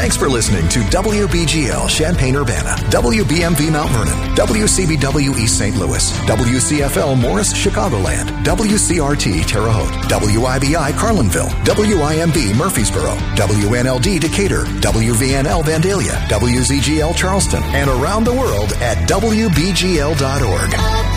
Thanks for listening to WBGL Champaign-Urbana, WBMV Mount Vernon, WCBW East St. Louis, WCFL Morris, Chicagoland, WCRT Terre Haute, WIBI Carlinville, WIMB Murfreesboro, WNLD Decatur, WVNL Vandalia, WZGL Charleston, and around the world at WBGL.org.